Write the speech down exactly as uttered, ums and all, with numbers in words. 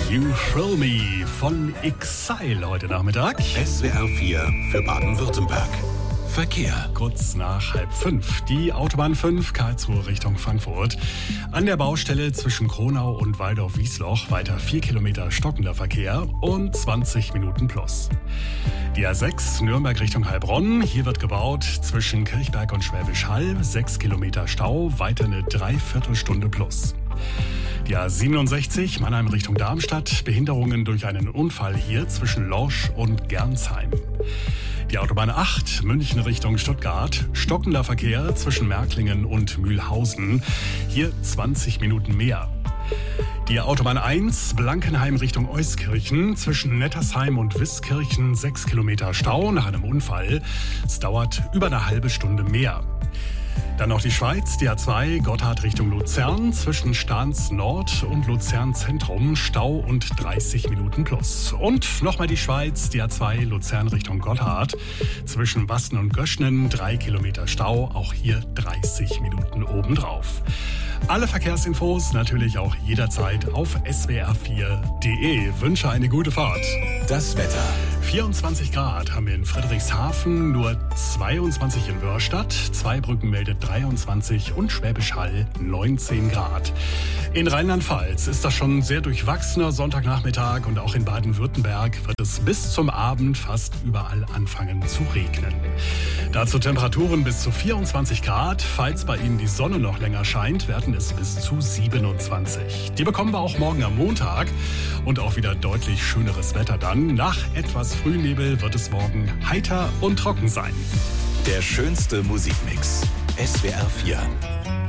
You Thrill Me von Exile heute Nachmittag. S W R vier für Baden-Württemberg. Verkehr. Kurz nach halb fünf. Die Autobahn fünf, Karlsruhe Richtung Frankfurt. An der Baustelle zwischen Kronau und Waldorf-Wiesloch weiter vier Kilometer stockender Verkehr und zwanzig Minuten plus. Die A sechs, Nürnberg Richtung Heilbronn. Hier wird gebaut zwischen Kirchberg und Schwäbisch Hall. sechs Kilometer Stau, weiter eine Dreiviertelstunde plus. Die A siebenundsechzig, Mannheim Richtung Darmstadt. Behinderungen durch einen Unfall hier zwischen Lorsch und Gernsheim. Die Autobahn acht, München Richtung Stuttgart. Stockender Verkehr zwischen Märklingen und Mühlhausen. Hier zwanzig Minuten mehr. Die Autobahn eins, Blankenheim Richtung Euskirchen. Zwischen Nettersheim und Wiskirchen sechs Kilometer Stau nach einem Unfall. Es dauert über eine halbe Stunde mehr. Dann noch die Schweiz, die A zwei, Gotthard Richtung Luzern. Zwischen Stahns Nord und Luzern Zentrum Stau und dreißig Minuten plus. Und nochmal die Schweiz, die A zwei, Luzern Richtung Gotthard. Zwischen Wasten und Göschnen drei Kilometer Stau, auch hier dreißig Minuten obendrauf. Alle Verkehrsinfos natürlich auch jederzeit auf S W R vier punkt de. Wünsche eine gute Fahrt. Das Wetter. vierundzwanzig Grad haben wir in Friedrichshafen, nur zweiundzwanzig in Wörstadt, Zweibrücken meldet dreiundzwanzig und Schwäbisch Hall neunzehn Grad. In Rheinland-Pfalz ist das schon sehr durchwachsener Sonntagnachmittag und auch in Baden-Württemberg wird es bis zum Abend fast überall anfangen zu regnen. Dazu Temperaturen bis zu vierundzwanzig Grad. Falls bei Ihnen die Sonne noch länger scheint, werden es bis zu siebenundzwanzig. Die bekommen wir auch morgen am Montag und auch wieder deutlich schöneres Wetter dann. Nach etwas Frühnebel wird es morgen heiter und trocken sein. Der schönste Musikmix. S W R vier.